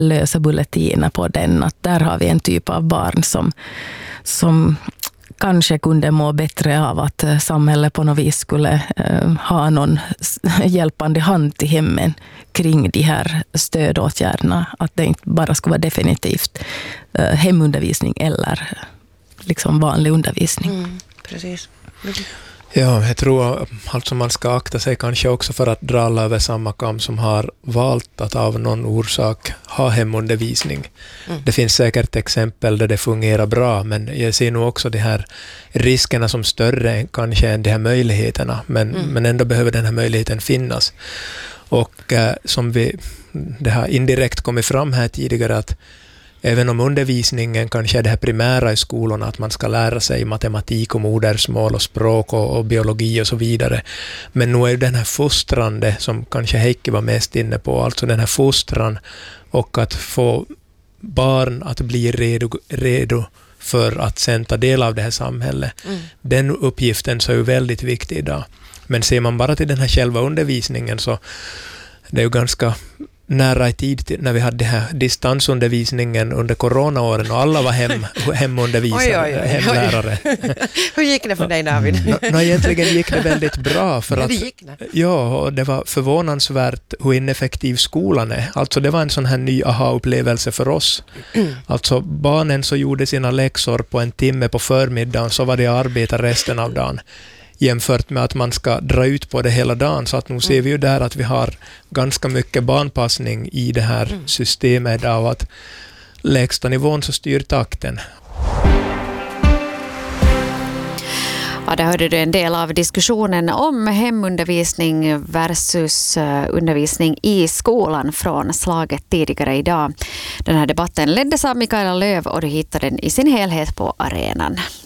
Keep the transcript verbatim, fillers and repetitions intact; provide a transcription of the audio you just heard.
lösa bulletiner på den. Att där har vi en typ av barn som, som kanske kunde må bättre av att samhället på något vis skulle eh, ha någon hjälpande hand till hemmen kring de här stödåtgärderna. Att det inte bara skulle vara definitivt eh, hemundervisning eller liksom vanlig undervisning. Mm, precis. Mm. Ja, jag tror alltså man ska akta sig kanske också för att dra alla över samma kam som har valt att av någon orsak ha hemundervisning. Mm. Det finns säkert exempel där det fungerar bra, men jag ser nog också de här riskerna som större kanske än de här möjligheterna, men, mm. men ändå behöver den här möjligheten finnas. Och eh, som vi, det har indirekt kommit fram här tidigare, att även om undervisningen kanske är det här primära i skolorna, att man ska lära sig matematik och modersmål och språk och, och biologi och så vidare. Men nu är den här fostrande som kanske Heikki var mest inne på, alltså den här fostran och att få barn att bli redo, redo för att sen ta del av det här samhället. Mm. Den uppgiften så är ju väldigt viktig idag. Men ser man bara till den här själva undervisningen så det är ju ganska nära i tid till, när vi hade här distansundervisningen under coronaåren och alla var hem, hemundervisare, oj, oj, oj, hemlärare. Hur gick det för dig, David? Mm. No, egentligen gick det väldigt bra. För ja, att, det gick det. Ja, och det var förvånansvärt hur ineffektiv skolan är. Alltså det var en sån här ny aha-upplevelse för oss. Mm. Alltså barnen så gjorde sina läxor på en timme på förmiddagen, så var det att arbeta resten av dagen. Jämfört med att man ska dra ut på det hela dagen. Så att nu ser vi ju där att vi har ganska mycket barnpassning i det här mm. systemet av att lägsta nivån så styr takten. Ja, där hörde du en del av diskussionen om hemundervisning versus undervisning i skolan från slaget tidigare idag. Den här debatten leddes av Mikaela Löv och du hittar den i sin helhet på arenan.